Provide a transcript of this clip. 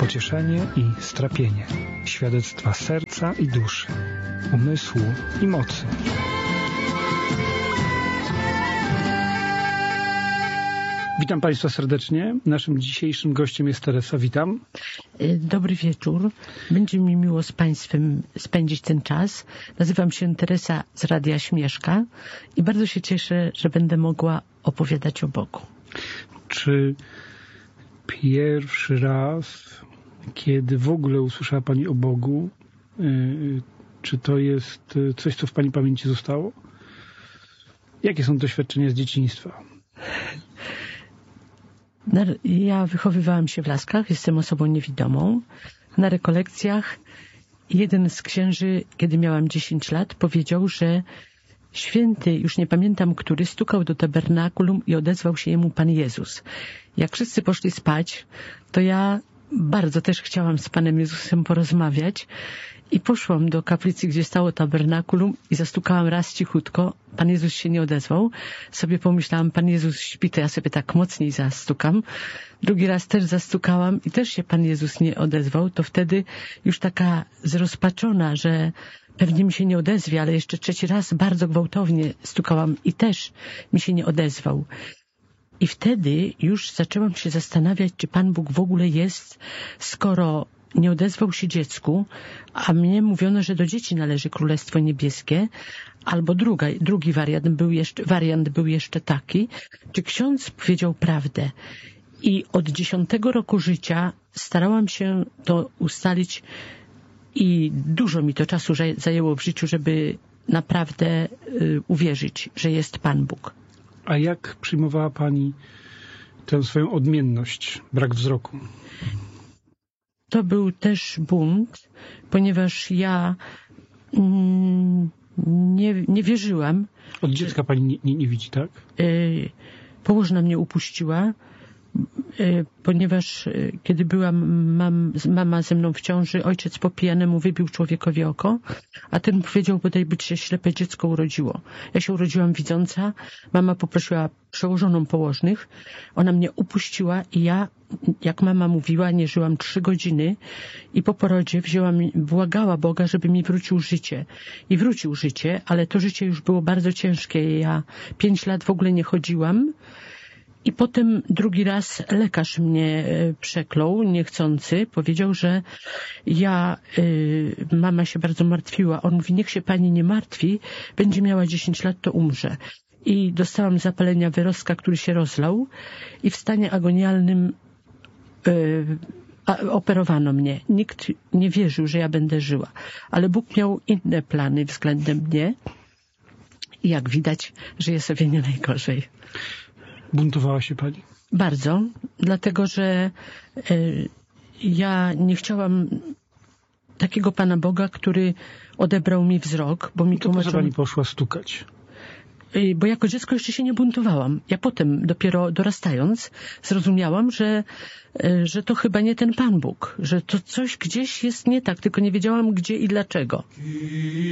pocieszenie i strapienie, świadectwa serca i duszy, umysłu i mocy. Witam Państwa serdecznie. Naszym dzisiejszym gościem jest Teresa. Witam. Dobry wieczór. Będzie mi miło z Państwem spędzić ten czas. Nazywam się Teresa z Radia Śmieszka i bardzo się cieszę, że będę mogła opowiadać o Bogu. Czy pierwszy raz, kiedy w ogóle usłyszała Pani o Bogu, czy to jest coś, co w Pani pamięci zostało? Jakie są doświadczenia z dzieciństwa? Ja wychowywałam się w Laskach, jestem osobą niewidomą. Na rekolekcjach jeden z księży, kiedy miałam 10 lat, powiedział, że święty, już nie pamiętam który, stukał do tabernakulum i odezwał się jemu Pan Jezus. Jak wszyscy poszli spać, to ja bardzo też chciałam z Panem Jezusem porozmawiać i poszłam do kaplicy, gdzie stało tabernakulum i zastukałam raz cichutko. Pan Jezus się nie odezwał. Sobie pomyślałam, Pan Jezus śpi, to ja sobie tak mocniej zastukam. Drugi raz też zastukałam i też się Pan Jezus nie odezwał. To wtedy już taka zrozpaczona, że pewnie mi się nie odezwie, ale jeszcze trzeci raz bardzo gwałtownie stukałam i też mi się nie odezwał. I wtedy już zaczęłam się zastanawiać, czy Pan Bóg w ogóle jest, skoro nie odezwał się dziecku, a mnie mówiono, że do dzieci należy Królestwo Niebieskie, albo drugi wariant był jeszcze taki, czy ksiądz powiedział prawdę. I od 10 roku życia starałam się to ustalić i dużo mi to czasu zajęło w życiu, żeby naprawdę uwierzyć, że jest Pan Bóg. A jak przyjmowała Pani tę swoją odmienność, brak wzroku? To był też bunt, ponieważ ja nie wierzyłam. Od dziecka Pani nie widzi, tak? Położna mnie upuściła, ponieważ kiedy była mama ze mną w ciąży, ojciec po pijanemu wybił człowiekowi oko, a ten powiedział, bodaj by się ślepe dziecko urodziło. Ja się urodziłam widząca, mama poprosiła przełożoną położnych, ona mnie upuściła i ja, jak mama mówiła, nie żyłam 3 godziny i po porodzie błagała Boga, żeby mi wrócił życie. I wrócił życie, ale to życie już było bardzo ciężkie. Ja 5 lat w ogóle nie chodziłam. I potem drugi raz lekarz mnie przeklął, niechcący. Powiedział, że mama się bardzo martwiła. On mówi, niech się pani nie martwi, będzie miała 10 lat, to umrze. I dostałam zapalenia wyrostka, który się rozlał i w stanie agonialnym operowano mnie. Nikt nie wierzył, że ja będę żyła. Ale Bóg miał inne plany względem mnie i jak widać, żyję sobie nie najgorzej. Buntowała się Pani? Bardzo, dlatego że ja nie chciałam takiego Pana Boga, który odebrał mi wzrok, bo mi tłumaczył... To Pani poszła stukać? Bo jako dziecko jeszcze się nie buntowałam. Ja potem, dopiero dorastając, zrozumiałam, że to chyba nie ten Pan Bóg, że to coś gdzieś jest nie tak, tylko nie wiedziałam gdzie i dlaczego.